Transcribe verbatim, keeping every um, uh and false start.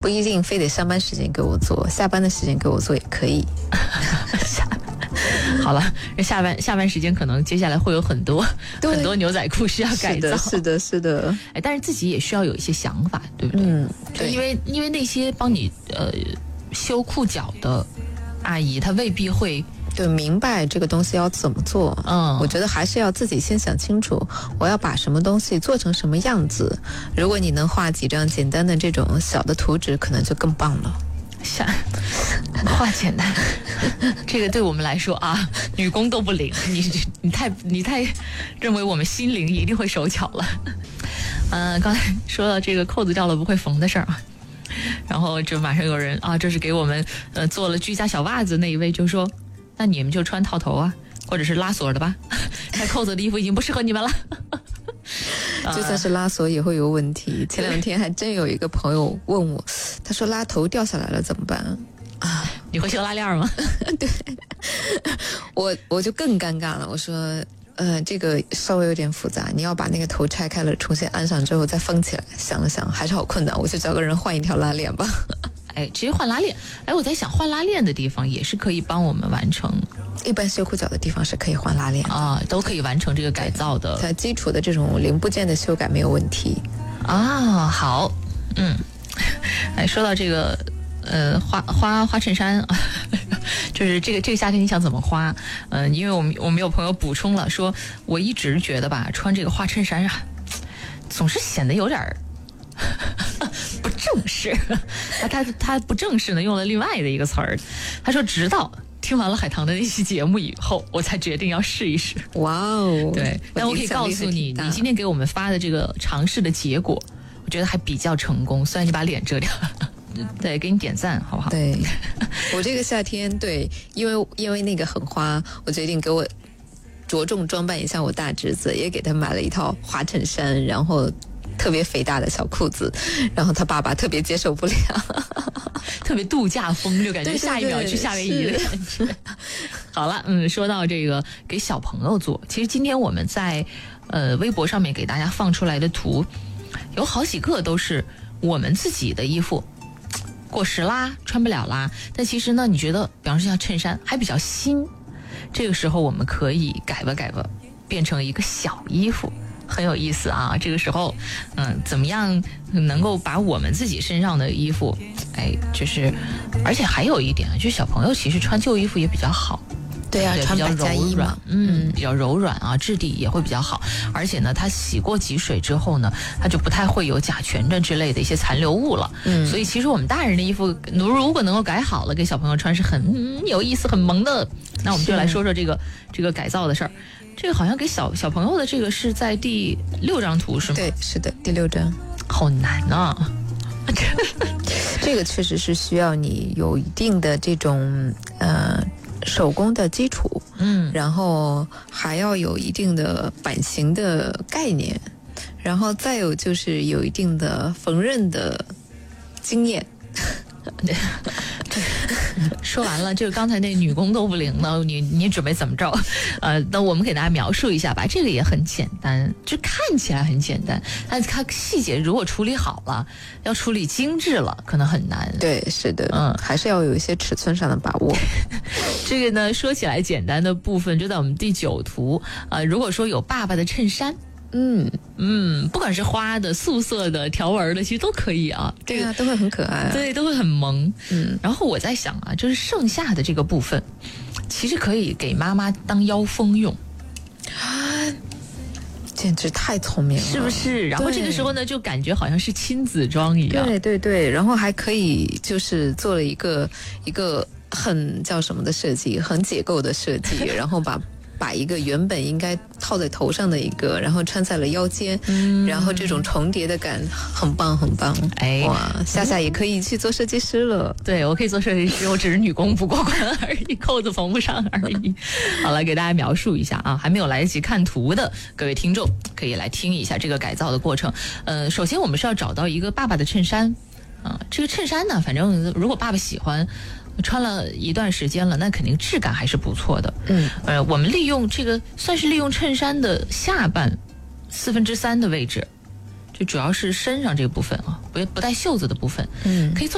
不一定非得上班时间给我做，下班的时间给我做也可以。 好了，下班下班时间可能接下来会有很多很多牛仔裤需要改造， 是的，是的，是的。 哎，但是自己也需要有一些想法，对不对？ 嗯， 对，因为因为那些帮你呃修裤脚的阿姨，她未必会对明白这个东西要怎么做。 嗯， 我觉得还是要自己先想清楚，我要把什么东西做成什么样子。如果你能画几张简单的这种小的图纸，可能就更棒了。 下画简单，这个对我们来说啊，女工都不灵。你你太你太认为我们心灵一定会手巧了。嗯、呃，刚才说到这个扣子掉了不会缝的事儿啊，然后就马上有人啊，这是给我们呃做了居家小袜子那一位就说，那你们就穿套头啊，或者是拉锁的吧，开扣子的衣服已经不适合你们了。 就算是拉锁也会有问题。前两天还真有一个朋友问我，他说拉头掉下来了怎么办啊？ 你会修拉链吗？ 对，我我就更尴尬了。我说，呃，这个稍微有点复杂，你要把那个头拆开了，重新安上之后再封起来。想了想，还是好困难，我就找个人换一条拉链吧。 哎，直接换拉链。哎，我在想换拉链的地方也是可以帮我们完成。 一般修裤脚的地方是可以换拉链啊，都可以完成这个改造的。 它基础的这种零部件的修改没有问题啊。好，嗯，哎，说到这个，呃，花花花衬衫，就是这个这个夏天你想怎么花？嗯、呃，因为我们我们有朋友补充了，说我一直觉得吧，穿这个花衬衫啊，总是显得有点不正式。他他他不正式呢，用了另外的一个词儿，他说直到听完了海棠的那期节目以后，我才决定要试一试。 哇哦！ 对，但我可以告诉你，你今天给我们发的这个尝试的结果，我觉得还比较成功。虽然你把脸遮掉了，对，给你点赞，好不好？ 对，我这个夏天，对，因为因为那个很花，我决定给我着重装扮一下我大侄子，也给他买了一套花衬衫，然后特别肥大的小裤子，然后他爸爸特别接受不了。 特别度假风，就感觉下一秒去夏威夷的感觉。好了，嗯，说到这个给小朋友做，其实今天我们在呃微博上面给大家放出来的图，有好几个都是我们自己的衣服，过时啦，穿不了啦。但其实呢，你觉得，比方说像衬衫还比较新，这个时候我们可以改吧改吧，变成一个小衣服。很有意思啊！这个时候，嗯，怎么样能够把我们自己身上的衣服，哎，就是，而且还有一点，就是小朋友其实穿旧衣服也比较好。 对呀、啊，穿百家衣嘛， 嗯，比较柔软啊，质地也会比较好。而且呢，它洗过几水之后呢，它就不太会有甲醛的之类的一些残留物了。嗯，所以其实我们大人的衣服，如果能够改好了，给小朋友穿是很、嗯、有意思、很萌的。那我们就来说说这个这个改造的事儿。这个好像给小小朋友的这个是在第六张图是吗？ 对，是的，第六张。 好难啊！ 这个确实是需要你有一定的这种呃手工的基础，嗯，然后还要有一定的版型的概念，然后再有就是有一定的缝纫的经验。 说完了，就是刚才那女工都不灵呢，你你准备怎么着？呃，那我们给大家描述一下吧。这个也很简单，就看起来很简单，但它细节如果处理好了，要处理精致了，可能很难。 对，是的，嗯，还是要有一些尺寸上的把握。 这个呢，说起来简单的部分就在我们第九图。呃，如果说有爸爸的衬衫。嗯嗯，不管是花的、素色的、条纹的，其实都可以啊。 对啊，都会很可爱、啊。 对，都会很萌。嗯，然后我在想啊，就是剩下的这个部分，其实可以给妈妈当腰封用。 啊，简直太聪明了， 是不是？然后这个时候呢，就感觉好像是亲子装一样。 对对对，然后还可以就是做了一个一个很叫什么的设计，很解构的设计，然后把。把一个原本应该套在头上的一个，然后穿在了腰间，嗯，然后这种重叠的感很棒很棒。哎，哇，夏夏也可以去做设计师了。 对，我可以做设计师，我只是女工不过关而已，扣子缝不上而已。好了，给大家描述一下啊，还没有来得及看图的各位听众可以来听一下这个改造的过程。呃，首先我们是要找到一个爸爸的衬衫啊，这个衬衫呢，反正如果爸爸喜欢。穿了一段时间了，那肯定质感还是不错的。嗯，呃，我们利用这个算是利用衬衫的下半四分之三的位置，就主要是身上这部分啊，不不带袖子的部分，嗯，可以做。